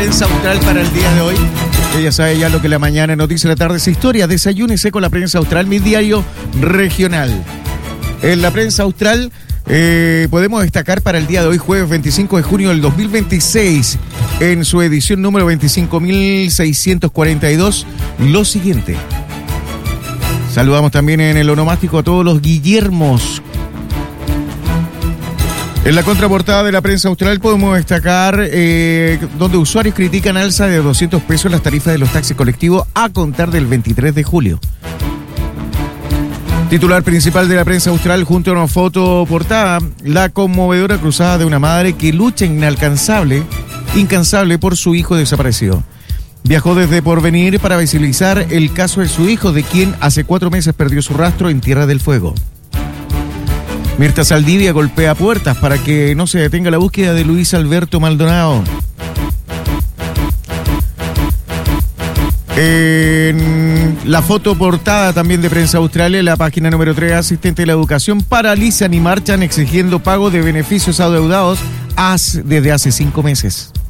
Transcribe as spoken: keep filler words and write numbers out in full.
prensa austral para el día de hoy. Ella sabe ya lo que la mañana, noticia de la tarde, es historia. Desayúnese con la prensa austral, mi diario regional. En la prensa austral eh, podemos destacar para el día de hoy, jueves veinticinco de junio del dos mil veintiséis, en su edición número veinticinco mil seiscientos cuarenta y dos, lo siguiente. Saludamos también en el onomástico a todos los Guillermos. En la contraportada de la prensa austral podemos destacar eh, donde usuarios critican alza de doscientos pesos las tarifas de los taxis colectivos a contar del veintitrés de julio. Titular principal de la prensa austral junto a una foto portada, la conmovedora cruzada de una madre que lucha inalcanzable, incansable por su hijo desaparecido. Viajó desde Porvenir para visibilizar el caso de su hijo, de quien hace cuatro meses perdió su rastro en Tierra del Fuego. Mirta Saldivia golpea puertas para que no se detenga la búsqueda de Luis Alberto Maldonado. En la foto portada también de Prensa Austral, en la página número tres, asistente de la educación paralizan y marchan exigiendo pago de beneficios adeudados desde hace cinco meses.